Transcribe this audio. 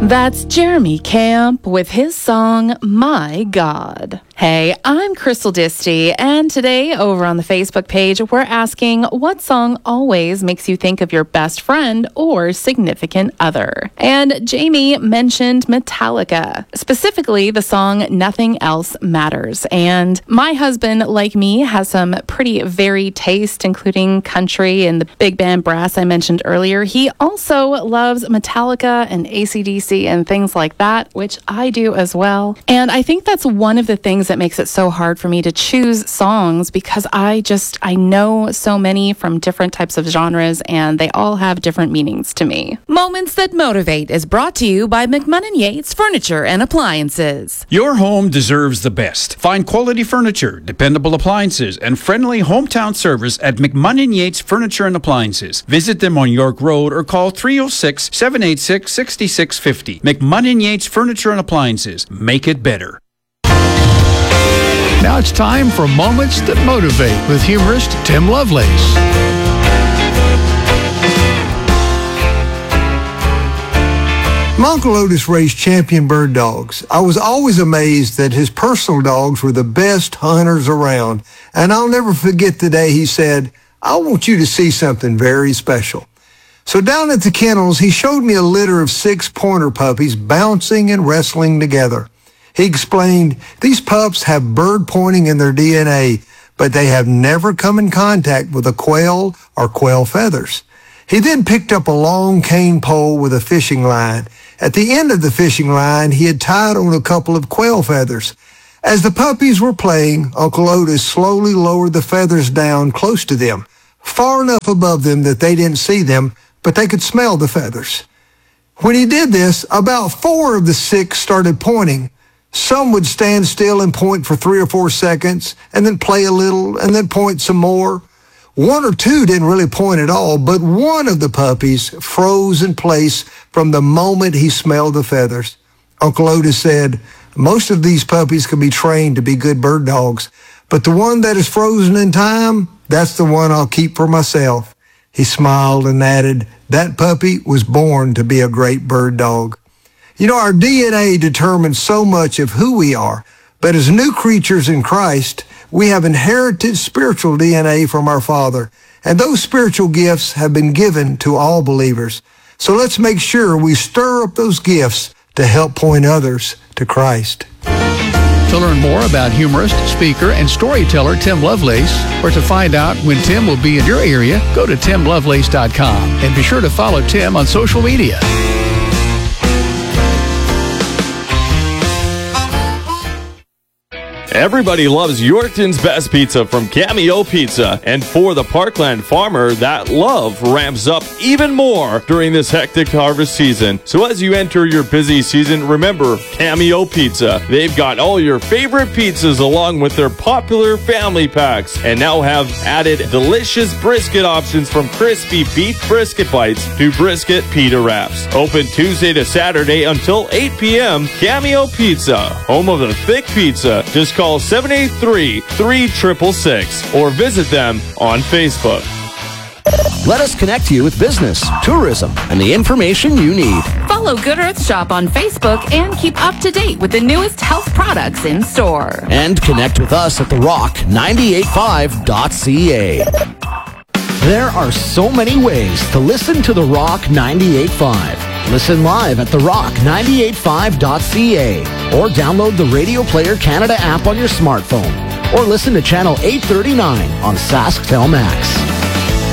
That's Jeremy Camp with his song, My God. Hey, I'm Crystal Disty, and today over on the Facebook page, we're asking what song always makes you think of your best friend or significant other? And Jamie mentioned Metallica, specifically the song Nothing Else Matters. And my husband, like me, has some pretty varied taste, including country and the big band brass I mentioned earlier. He also loves Metallica and AC/DC and things like that, which I do as well. And I think that's one of the things that makes it so hard for me to choose songs, because I know so many from different types of genres, and they all have different meanings to me. Moments That Motivate is brought to you by McMunn & Yates Furniture and Appliances. Your home deserves the best. Find quality furniture, dependable appliances, and friendly hometown service at McMunn & Yates Furniture and Appliances. Visit them on York Road or call 306-786-6650. McMunn & Yates Furniture and Appliances. Make it better. Now it's time for Moments That Motivate with humorist Tim Lovelace. My Uncle Otis raised champion bird dogs. I was always amazed that his personal dogs were the best hunters around. And I'll never forget the day he said, "I want you to see something very special." So down at the kennels, he showed me a litter of 6 pointer puppies bouncing and wrestling together. He explained, "These pups have bird pointing in their DNA, but they have never come in contact with a quail or quail feathers." He then picked up a long cane pole with a fishing line. At the end of the fishing line, he had tied on a couple of quail feathers. As the puppies were playing, Uncle Otis slowly lowered the feathers down close to them, far enough above them that they didn't see them, but they could smell the feathers. When he did this, about 4 of the 6 started pointing. Some would stand still and point for 3 or 4 seconds, and then play a little, and then point some more. 1 or 2 didn't really point at all, but one of the puppies froze in place from the moment he smelled the feathers. Uncle Otis said, "Most of these puppies can be trained to be good bird dogs, but the one that is frozen in time, that's the one I'll keep for myself." He smiled and added, "That puppy was born to be a great bird dog." You know, our DNA determines so much of who we are, but as new creatures in Christ, we have inherited spiritual DNA from our Father, and those spiritual gifts have been given to all believers. So let's make sure we stir up those gifts to help point others to Christ. To learn more about humorist, speaker, and storyteller Tim Lovelace, or to find out when Tim will be in your area, go to timlovelace.com and be sure to follow Tim on social media. Everybody loves Yorkton's best pizza from Cameo Pizza. And for the Parkland farmer, that love ramps up even more during this hectic harvest season. So as you enter your busy season, remember Cameo Pizza. They've got all your favorite pizzas along with their popular family packs, and now have added delicious brisket options from crispy beef brisket bites to brisket pita wraps. Open Tuesday to Saturday until 8 p.m. Cameo Pizza, home of the thick pizza. Just call 783-3666 or visit them on Facebook. Let us connect you with business, tourism, and the information you need. Follow Good Earth Shop on Facebook and keep up to date with the newest health products in store. And connect with us at therock985.ca. There are so many ways to listen to The Rock 98.5. Listen live at therock985.ca or download the Radio Player Canada app on your smartphone, or listen to Channel 839 on SaskTel Max.